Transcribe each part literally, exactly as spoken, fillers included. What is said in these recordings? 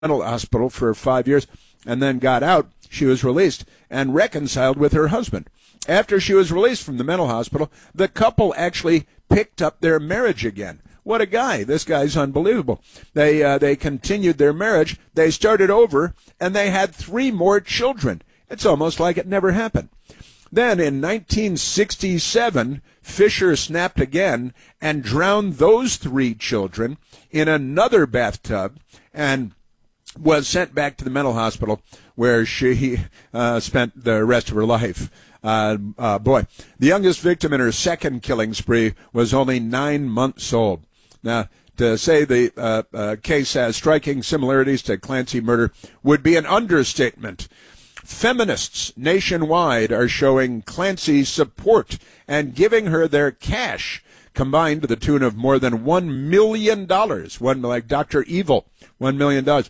mental hospital for five years and then got out. She was released and reconciled with her husband. After she was released from the mental hospital, the couple actually picked up their marriage again. What a guy. This guy's unbelievable. They uh, they continued their marriage. They started over, and they had three more children. It's almost like it never happened. Then in nineteen sixty-seven, Fisher snapped again and drowned those three children in another bathtub and was sent back to the mental hospital where she uh, spent the rest of her life. Uh, uh, boy, the youngest victim in her second killing spree was only nine months old. Now, to say the uh, uh, case has striking similarities to Clancy murder would be an understatement. Feminists nationwide are showing Clancy support and giving her their cash, combined to the tune of more than one million dollars. One like Doctor Evil, one million dollars.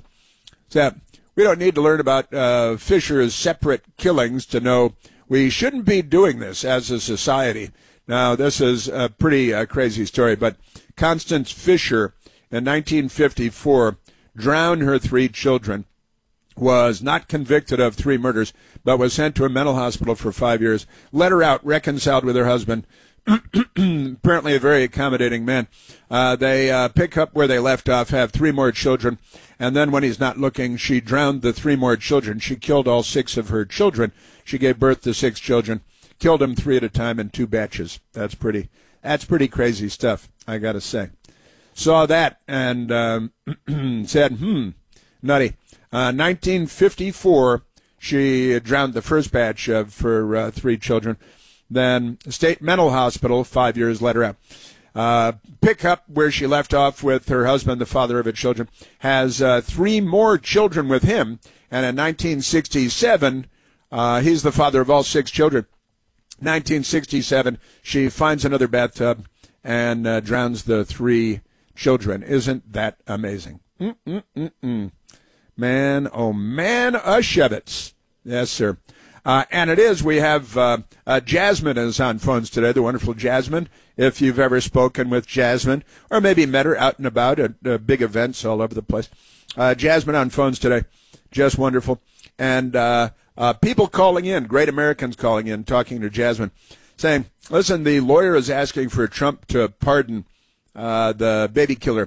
So we don't need to learn about uh, Fisher's separate killings to know we shouldn't be doing this as a society. Now, this is a pretty uh, crazy story, but Constance Fisher in nineteen fifty-four drowned her three children, was not convicted of three murders, but was sent to a mental hospital for five years, let her out, reconciled with her husband, apparently a very accommodating man. Uh, they uh, pick up where they left off, have three more children, and then when he's not looking, she drowned the three more children. She killed all six of her children. She gave birth to six children, killed them three at a time in two batches. That's pretty, that's pretty crazy stuff, I got to say. Saw that and um, said, hmm, nutty. Uh, nineteen fifty-four, she drowned the first batch of her uh, three children. Then state mental hospital, five years let her out. Uh, pick up where she left off with her husband, the father of her children, has uh, three more children with him. And in nineteen sixty-seven, uh, he's the father of all six children. nineteen sixty-seven, she finds another bathtub and uh, drowns the three children. Isn't that amazing? Mm-mm-mm-mm. Man, oh man, a Shevitz. Yes, sir. Uh, and it is, we have, uh, uh, Jasmine is on phones today, the wonderful Jasmine. If you've ever spoken with Jasmine, or maybe met her out and about at uh, big events all over the place. Uh, Jasmine on phones today, just wonderful. And uh, uh, people calling in, great Americans calling in, talking to Jasmine, saying, listen, the lawyer is asking for Trump to pardon uh, the baby killer,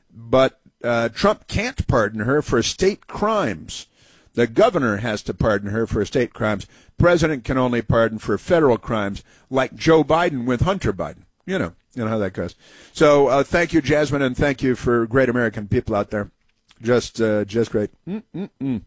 but Uh, Trump can't pardon her for state crimes. The governor has to pardon her for state crimes. President can only pardon for federal crimes, like Joe Biden with Hunter Biden. You know, you know how that goes. So uh, thank you, Jasmine, and thank you for great American people out there. Just, uh, just great. Mm-mm-mm.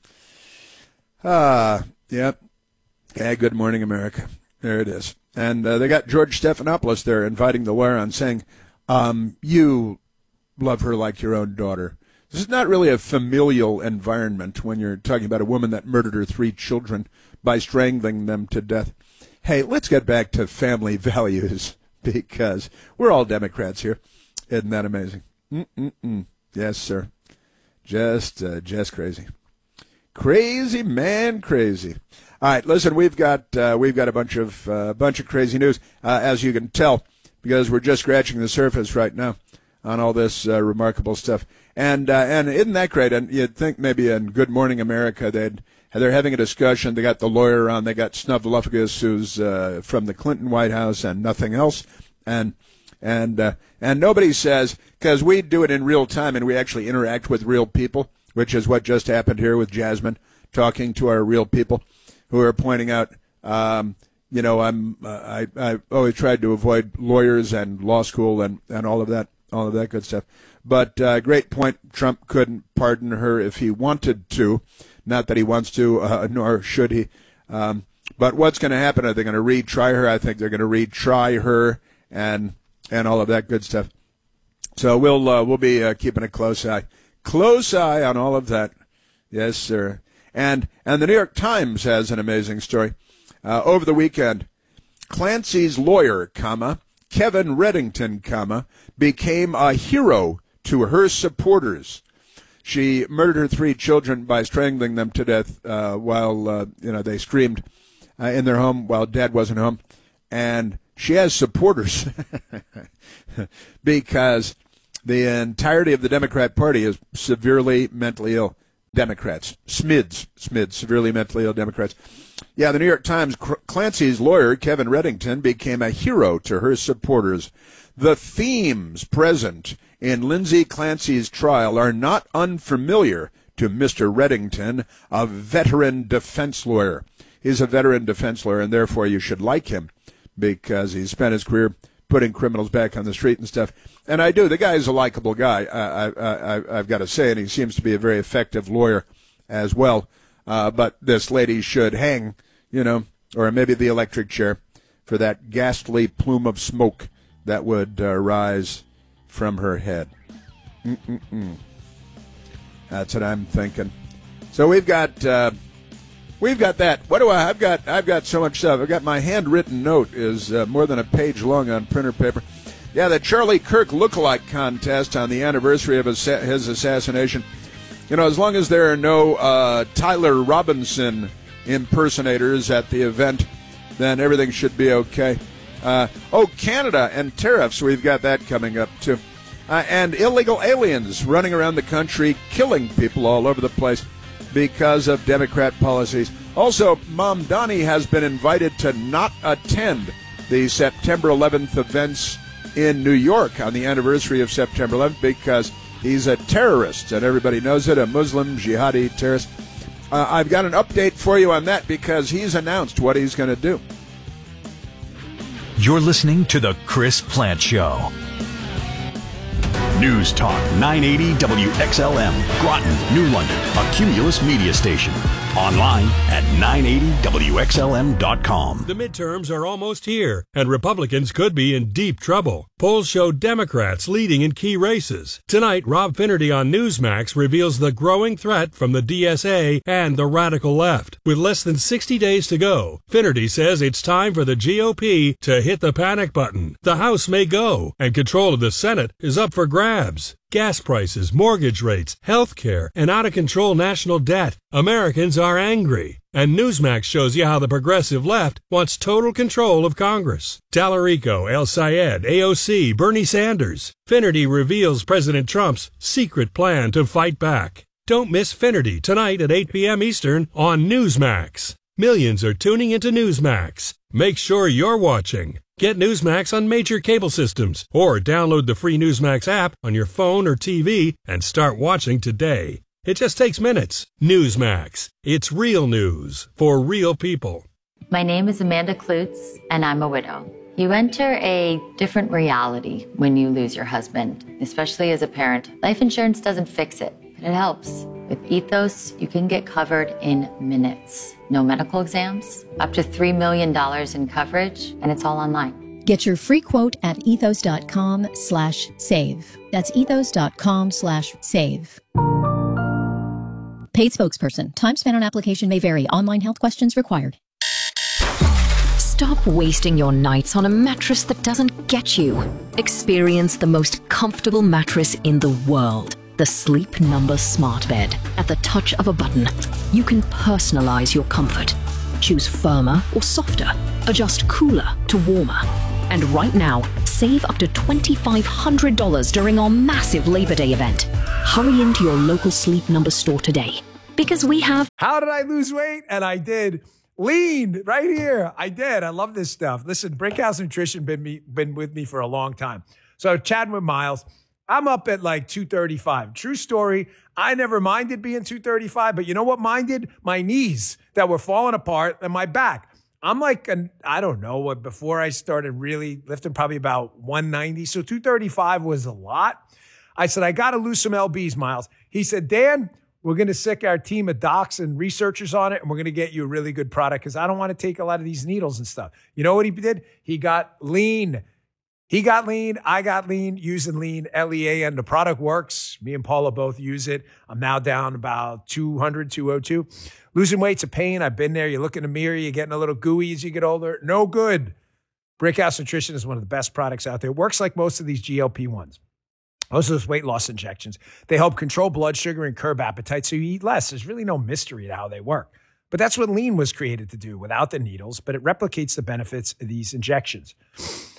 Ah, yep. Yeah, good morning, America. There it is. And uh, they got George Stephanopoulos there inviting the lawyer on, saying, um, you love her like your own daughter. This is not really a familial environment when you're talking about a woman that murdered her three children by strangling them to death. Hey, let's get back to family values, because we're all Democrats here. Isn't that amazing? Mm-mm-mm. Yes, sir. Just, uh, just crazy. Crazy, man, crazy. All right, listen, we've got uh, we've got a bunch of uh, bunch of crazy news, uh, as you can tell, because we're just scratching the surface right now on all this uh, remarkable stuff. And uh, and isn't that great? And you'd think maybe in Good Morning America they'd they're having a discussion. They got the lawyer on. They got Snuffleupagus, who's uh, from the Clinton White House and nothing else. And and uh, and nobody says, because we do it in real time and we actually interact with real people, which is what just happened here with Jasmine, talking to our real people who are pointing out, um, you know, I'm uh, I I always tried to avoid lawyers and law school and, and all of that. All of that good stuff. But uh, great point. Trump couldn't pardon her if he wanted to. Not that he wants to, uh, nor should he. Um, but what's going to happen? Are they going to retry her? I think they're going to retry her and and all of that good stuff. So we'll uh, we'll be uh, keeping a close eye, close eye on all of that. Yes, sir. And and the New York Times has an amazing story. Uh, over the weekend, Clancy's lawyer, comma, Kevin Reddington, comma, became a hero to her supporters. She murdered her three children by strangling them to death uh, while uh, you know they screamed uh, in their home while Dad wasn't home, and she has supporters because the entirety of the Democrat Party is severely mentally ill. Democrats. S M I Ds. S M I Ds, severely mentally ill Democrats. Yeah, the New York Times, Clancy's lawyer, Kevin Reddington, became a hero to her supporters. The themes present in Lindsay Clancy's trial are not unfamiliar to Mister Reddington, a veteran defense lawyer. He's a veteran defense lawyer, and therefore you should like him because he spent his career putting criminals back on the street and stuff. And I do. The guy is a likable guy, I, I, I, I've got to say, and he seems to be a very effective lawyer as well. Uh, but this lady should hang, you know, or maybe the electric chair for that ghastly plume of smoke that would uh, rise from her head. Mm-mm-mm. That's what I'm thinking. So we've got uh, we've got that. What do I? I've got I've got so much stuff. I've got my handwritten note is uh, more than a page long on printer paper. Yeah, the Charlie Kirk lookalike contest on the anniversary of his, his assassination. You know, as long as there are no uh, Tyler Robinson impersonators at the event, then everything should be okay. Uh, oh, Canada and tariffs, we've got that coming up too. Uh, and illegal aliens running around the country killing people all over the place because of Democrat policies. Also, Mom Donnie has been invited to not attend the September eleventh events in New York on the anniversary of September eleventh because he's a terrorist, and everybody knows it, a Muslim jihadi terrorist. Uh, I've got an update for you on that because he's announced what he's going to do. You're listening to The Chris Plante Show. News Talk nine eighty W X L M, Groton, New London, a Cumulus media station. Online at nine eighty W X L M dot com. The midterms are almost here, and Republicans could be in deep trouble. Polls show Democrats leading in key races. Tonight, Rob Finnerty on Newsmax reveals the growing threat from the D S A and the radical left. With less than sixty days to go, Finnerty says it's time for the G O P to hit the panic button. The House may go, and control of the Senate is up for grabs. Gas prices, mortgage rates, health care, and out-of-control national debt. Americans are angry. And Newsmax shows you how the progressive left wants total control of Congress. Tallarico, El Sayed, A O C, Bernie Sanders. Finnerty reveals President Trump's secret plan to fight back. Don't miss Finnerty tonight at eight p.m. Eastern on Newsmax. Millions are tuning into Newsmax. Make sure you're watching. Get Newsmax on major cable systems or download the free Newsmax app on your phone or T V and start watching today. It just takes minutes. Newsmax. It's real news for real people. My name is Amanda Klutz, and I'm a widow. You enter a different reality when you lose your husband, especially as a parent. Life insurance doesn't fix it, but it helps. With Ethos, you can get covered in minutes. No medical exams, up to three million dollars in coverage, and it's all online. Get your free quote at ethos.com slash save. That's ethos.com slash save. Paid spokesperson. Time spent on application may vary. Online health questions required. Stop wasting your nights on a mattress that doesn't get you. Experience the most comfortable mattress in the world. The Sleep Number Smart Bed. At the touch of a button, you can personalize your comfort. Choose firmer or softer. Adjust cooler to warmer. And right now, save up to twenty-five hundred dollars during our massive Labor Day event. Hurry into your local Sleep Number store today. Because we have... How did I lose weight? And I did. Lean right here. I did. I love this stuff. Listen, Brickhouse Nutrition been me been with me for a long time. So chatting with Miles, I'm up at like two thirty-five. True story. I never minded being two thirty-five, but you know what minded? My knees that were falling apart and my back. I'm like, an, I don't know what, before I started really lifting, probably about one ninety. So two thirty-five was a lot. I said, I got to lose some L Bs, Miles. He said, Dan, we're going to sick our team of docs and researchers on it, and we're going to get you a really good product because I don't want to take a lot of these needles and stuff. You know what he did? He got lean. He got lean. I got lean using lean, L E A N. The product works. Me and Paula both use it. I'm now down about two hundred, two oh two. Losing weight's a pain. I've been there. You look in the mirror, you're getting a little gooey as you get older. No good. Brickhouse Nutrition is one of the best products out there. It works like most of these G L P ones. Most of those weight loss injections. They help control blood sugar and curb appetite so you eat less. There's really no mystery to how they work. But that's what lean was created to do without the needles, but it replicates the benefits of these injections.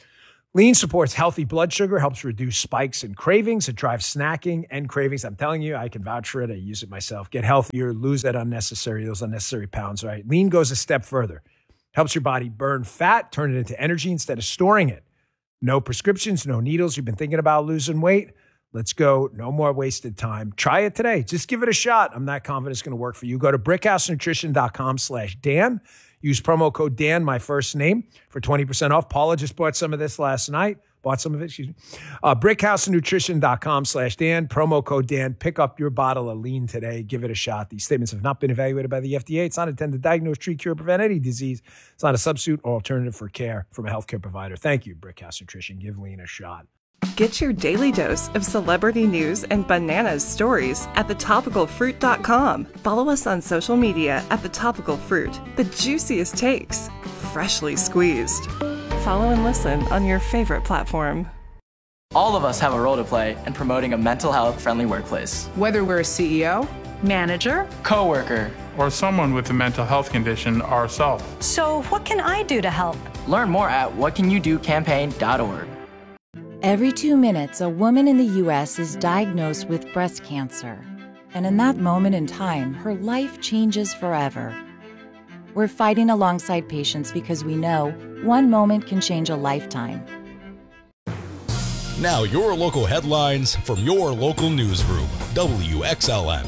Lean supports healthy blood sugar, helps reduce spikes and cravings. It drives snacking and cravings. I'm telling you, I can vouch for it. I use it myself. Get healthier, lose that unnecessary, those unnecessary pounds, right? Lean goes a step further. Helps your body burn fat, turn it into energy instead of storing it. No prescriptions, no needles. You've been thinking about losing weight? Let's go. No more wasted time. Try it today. Just give it a shot. I'm not confident it's going to work for you. Go to brickhousenutrition.com slash Dan. Use promo code Dan, my first name, for twenty percent off. Paula just bought some of this last night. Bought some of it, excuse me. Uh, brickhousenutrition.com slash Dan. Promo code Dan. Pick up your bottle of Lean today. Give it a shot. These statements have not been evaluated by the F D A. It's not intended to diagnose, treat, cure, prevent any disease. It's not a substitute or alternative for care from a healthcare provider. Thank you, Brickhouse Nutrition. Give Lean a shot. Get your daily dose of celebrity news and bananas stories at the topical fruit dot com. Follow us on social media at The Topical Fruit. The juiciest takes, freshly squeezed. Follow and listen on your favorite platform. All of us have a role to play in promoting a mental health friendly workplace. Whether we're a C E O, manager, coworker, or someone with a mental health condition ourselves. So what can I do to help? Learn more at what can you do campaign dot org. Every two minutes, a woman in the U S is diagnosed with breast cancer. And in that moment in time, her life changes forever. We're fighting alongside patients because we know one moment can change a lifetime. Now your local headlines from your local newsroom, W X L M.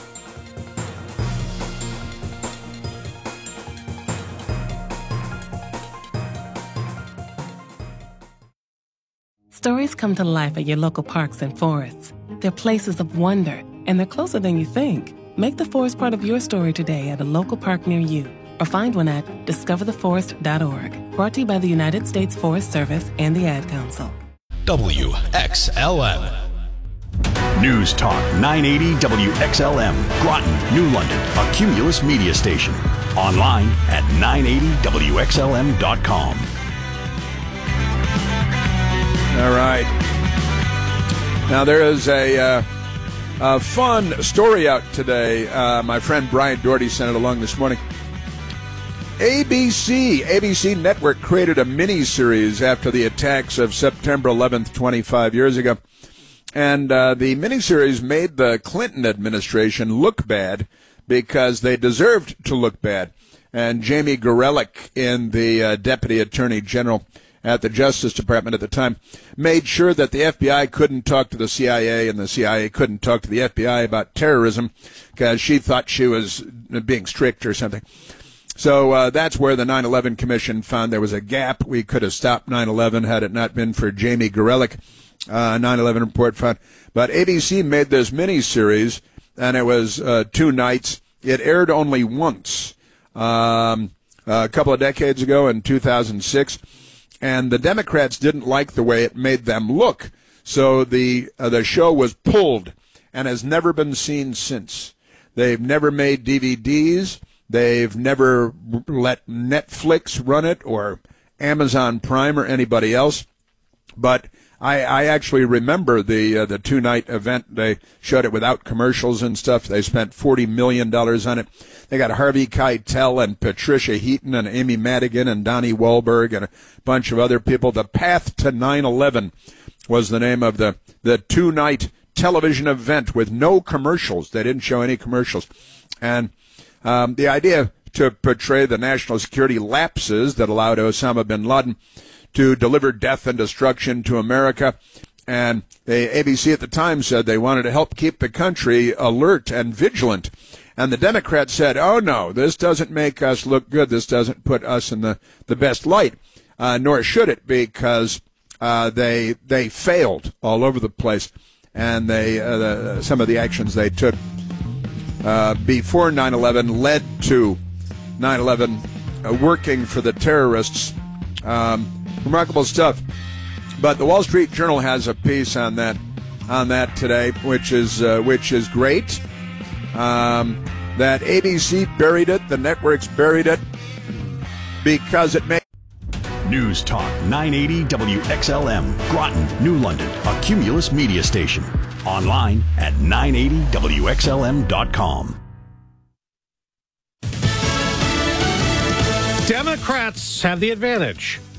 Stories come to life at your local parks and forests. They're places of wonder, and they're closer than you think. Make the forest part of your story today at a local park near you, or find one at discover the forest dot org. Brought to you by the United States Forest Service and the Ad Council. W X L M. News Talk nine eighty W X L M, Groton, New London, a Cumulus media station. Online at nine eighty W X L M dot com. All right. Now, there is a, uh, a fun story out today. Uh, my friend Brian Doherty sent it along this morning. A B C, A B C Network created a mini-series after the attacks of September eleventh, twenty-five years ago. And uh, the mini-series made the Clinton administration look bad because they deserved to look bad. And Jamie Gorelick, in the uh, Deputy Attorney General at the Justice Department at the time, made sure that the F B I couldn't talk to the C I A and the C I A couldn't talk to the F B I about terrorism because she thought she was being strict or something. So uh, that's where the nine eleven Commission found there was a gap. We could have stopped nine eleven had it not been for Jamie Gorelick, uh, nine eleven report found. But A B C made this mini-series, and it was uh, two nights. It aired only once um, a couple of decades ago in two thousand six. And the Democrats didn't like the way it made them look, so the uh, the show was pulled and has never been seen since. They've never made D V Ds. They've never let Netflix run it or Amazon Prime or anybody else. But I, I actually remember the uh, the two-night event. They showed it without commercials and stuff. They spent forty million dollars on it. They got Harvey Keitel and Patricia Heaton and Amy Madigan and Donnie Wahlberg and a bunch of other people. The Path to nine eleven was the name of the, the two-night television event with no commercials. They didn't show any commercials. And um, the idea to portray the national security lapses that allowed Osama bin Laden to deliver death and destruction to America. And the A B C at the time said they wanted to help keep the country alert and vigilant. And the Democrats said, oh, no, this doesn't make us look good. This doesn't put us in the, the best light, uh, nor should it, because uh, they they failed all over the place. And they uh, the, some of the actions they took uh, before nine eleven led to nine eleven uh, working for the terrorists. Um, Remarkable stuff. But the Wall Street Journal has a piece on that on that today, which is uh, which is great. Um, that A B C buried it, the networks buried it because it made News Talk nine eighty W X L M, Groton, New London, a Cumulus media station. Online at nine eighty W X L M dot com. Democrats have the advantage.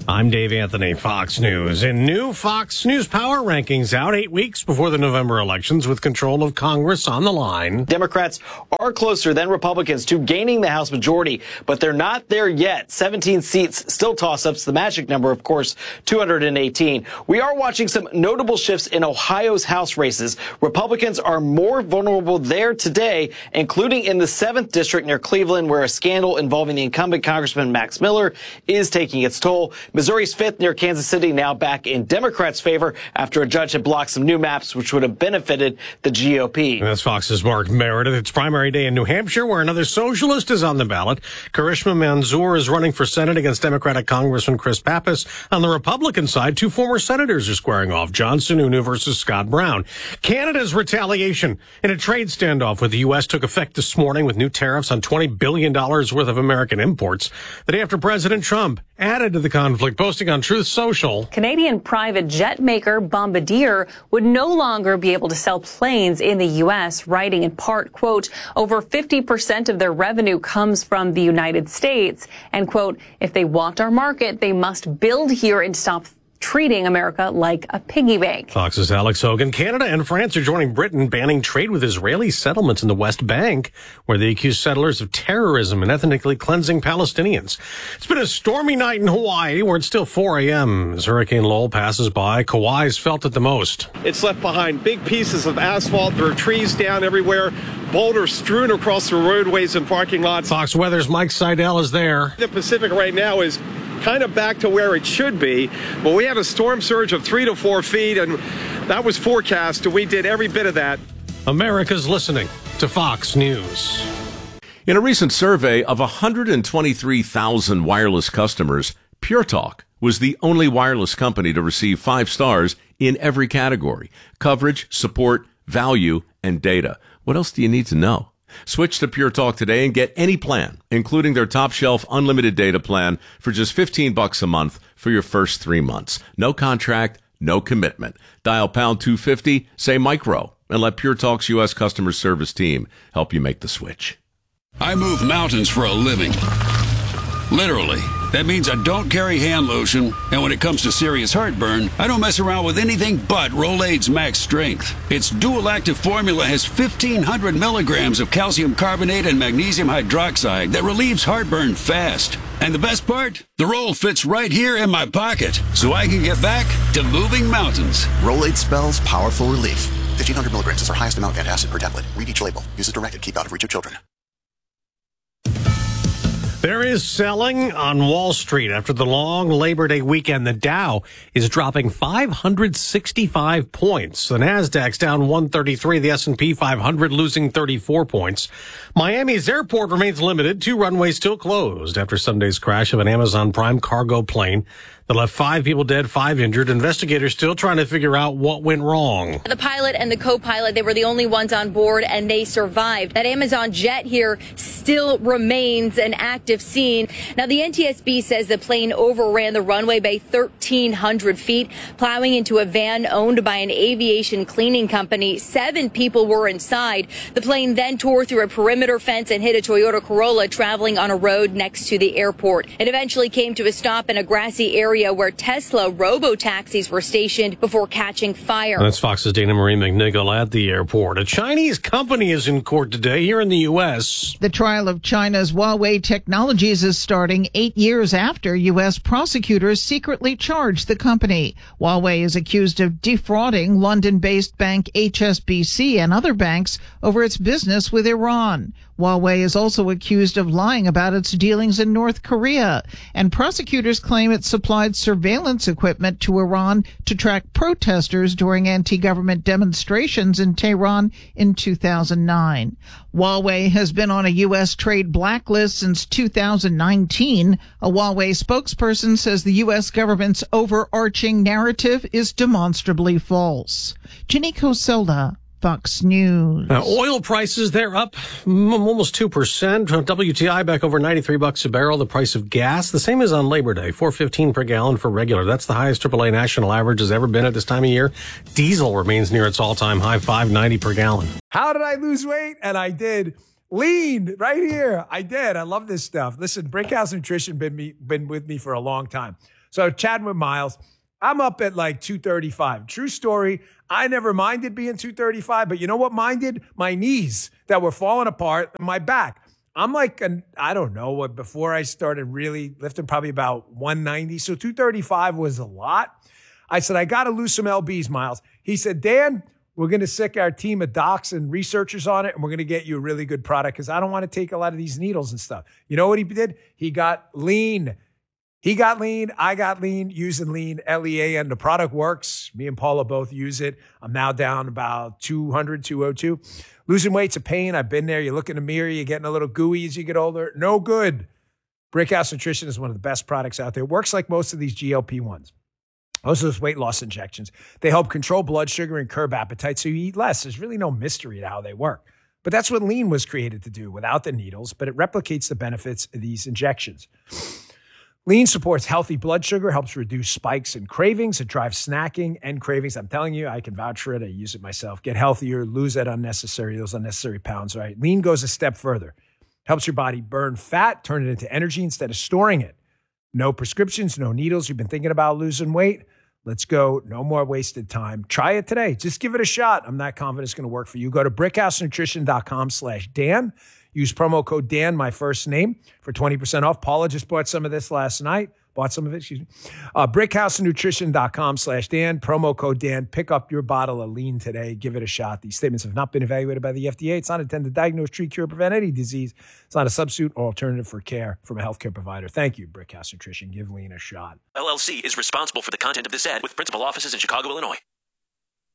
I'm Dave Anthony, Fox News. In new Fox News Power Rankings out eight weeks before the November elections with control of Congress on the line. Democrats are closer than Republicans to gaining the House majority, but they're not there yet. seventeen seats, still toss-ups. The magic number, of course, two hundred eighteen. We are watching some notable shifts in Ohio's House races. Republicans are more vulnerable there today, including in the seventh district near Cleveland, where a scandal involving the incumbent Congressman Max Miller is taking its toll. Missouri's fifth near Kansas City now back in Democrats' favor after a judge had blocked some new maps which would have benefited the G O P. And that's Fox's Mark Meredith. It's primary day in New Hampshire where another socialist is on the ballot. Karishma Manzoor is running for Senate against Democratic Congressman Chris Pappas. On the Republican side, two former senators are squaring off. John Sununu versus Scott Brown. Canada's retaliation in a trade standoff with the U S took effect this morning with new tariffs on twenty billion dollars worth of American imports. The day after President Trump added to the conflict, posting on Truth Social. Canadian private jet maker Bombardier would no longer be able to sell planes in the U S, writing in part, quote, over fifty percent of their revenue comes from the United States, and, quote, if they want our market, they must build here and stop treating America like a piggy bank. Fox's Alex Hogan. Canada and France are joining Britain, banning trade with Israeli settlements in the West Bank, where they accuse settlers of terrorism and ethnically cleansing Palestinians. It's been a stormy night in Hawaii, where it's still four a.m. as Hurricane Lowell passes by. Kauai's felt it the most. It's left behind big pieces of asphalt. There are trees down everywhere, boulders strewn across the roadways and parking lots. Fox Weather's Mike Seidel is there. The Pacific right now is kind of back to where it should be, but we had a storm surge of three to four feet, and that was forecast, and we did every bit of that. America's listening to Fox News. In a recent survey of one hundred twenty-three thousand wireless customers, Pure Talk was the only wireless company to receive five stars in every category: coverage, support, value, and data. What else do you need to know? Switch to Pure Talk today and get any plan, including their top shelf unlimited data plan, for just fifteen bucks a month for your first three months. No contract, no commitment. Dial pound two fifty, say micro, and let Pure Talk's U S customer service team help you make the switch. I move mountains for a living. Literally. That means I don't carry hand lotion, and when it comes to serious heartburn, I don't mess around with anything but Rolaids Max Strength. Its dual-active formula has fifteen hundred milligrams of calcium carbonate and magnesium hydroxide that relieves heartburn fast. And the best part? The roll fits right here in my pocket, so I can get back to moving mountains. Rolaids spells powerful relief. fifteen hundred milligrams is our highest amount of antacid per tablet. Read each label. Use as directed. Keep out of reach of children. There is selling on Wall Street after the long Labor Day weekend. The Dow is dropping five hundred sixty-five points. The Nasdaq's down one thirty-three. The S and P five hundred losing thirty-four points. Miami's airport remains limited. Two runways still closed after Sunday's crash of an Amazon Prime cargo plane that left five people dead, five injured. Investigators still trying to figure out what went wrong. The pilot and the co-pilot, they were the only ones on board, and they survived. That Amazon jet here still remains an active scene. Now, the N T S B says the plane overran the runway by thirteen hundred feet, plowing into a van owned by an aviation cleaning company. Seven people were inside. The plane then tore through a perimeter fence and hit a Toyota Corolla traveling on a road next to the airport. It eventually came to a stop in a grassy area where Tesla robo-taxis were stationed before catching fire. That's Fox's Dana Marie McNichol at the airport. A Chinese company is in court today here in the U S. The trial of China's Huawei Technologies is starting eight years after U S prosecutors secretly charged the company. Huawei is accused of defrauding London-based bank H S B C and other banks over its business with Iran. Huawei is also accused of lying about its dealings in North Korea, and prosecutors claim it supplied surveillance equipment to Iran to track protesters during anti-government demonstrations in Tehran in two thousand nine. Huawei has been on a U S trade blacklist since two thousand nineteen. A Huawei spokesperson says the U S government's overarching narrative is demonstrably false. Ginny Coselda, Fox News. Uh, oil prices, they're up m- almost two percent. W T I back over ninety-three bucks a barrel. The price of gas, the same as on Labor Day, four fifteen per gallon for regular. That's the highest triple A national average has ever been at this time of year. Diesel remains near its all-time high, five ninety per gallon. How did I lose weight? And I did. Lean right here. I did. I love this stuff. Listen, Brickhouse Nutrition been me, been with me for a long time. So chatting with Miles, I'm up at like two thirty-five. True story. I never minded being two thirty-five, but you know what minded? My knees that were falling apart and my back. I'm like, an, I don't know what, before I started really lifting, probably about one ninety. So two thirty-five was a lot. I said, I got to lose some L Bs, Miles. He said, Dan, we're going to sick our team of docs and researchers on it, and we're going to get you a really good product because I don't want to take a lot of these needles and stuff. You know what he did? He got lean. He got lean. I got lean using lean, L E A, and the product works. Me and Paula both use it. I'm now down about two hundred, two oh two. Losing weight's a pain. I've been there. You look in the mirror, you're getting a little gooey as you get older. No good. Brickhouse Nutrition is one of the best products out there. It works like most of these G L P ones. Most of those weight loss injections. They help control blood sugar and curb appetite so you eat less. There's really no mystery to how they work. But that's what lean was created to do without the needles, but it replicates the benefits of these injections. Lean supports healthy blood sugar, helps reduce spikes and cravings. It drives snacking and cravings. I'm telling you, I can vouch for it. I use it myself. Get healthier, lose that unnecessary, those unnecessary pounds, right? Lean goes a step further. Helps your body burn fat, turn it into energy instead of storing it. No prescriptions, no needles. You've been thinking about losing weight? Let's go. No more wasted time. Try it today. Just give it a shot. I'm not confident it's going to work for you. Go to brickhousenutrition.com slash Dan. Use promo code Dan, my first name, for twenty percent off. Paula just bought some of this last night. Bought some of it, excuse me. Uh, brickhousenutrition.com slash Dan. Promo code Dan. Pick up your bottle of lean today. Give it a shot. These statements have not been evaluated by the F D A. It's not intended to diagnose, treat, cure, prevent any disease. It's not a substitute or alternative for care from a healthcare provider. Thank you, Brickhouse Nutrition. Give lean a shot. L L C is responsible for the content of this ad with principal offices in Chicago, Illinois.